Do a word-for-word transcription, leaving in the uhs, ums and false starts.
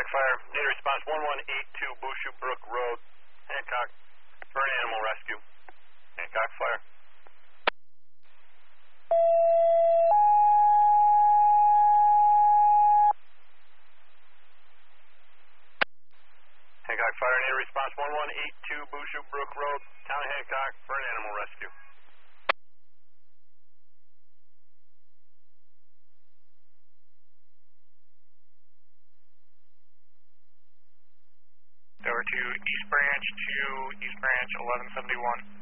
Fire, need a response one one eight two Bushu Brook Road, Hancock, for an animal rescue. Hancock Fire. Hancock Fire, need a response one one eight two Bushu Brook Road, Town of Hancock, for an animal rescue. Over to East Branch to East Branch eleven seventy-one.